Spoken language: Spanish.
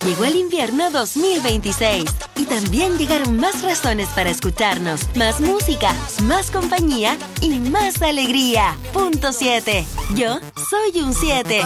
Llegó el invierno 2026 y también llegaron más razones para escucharnos, más música, más compañía y más alegría. Punto 7. Yo soy un 7.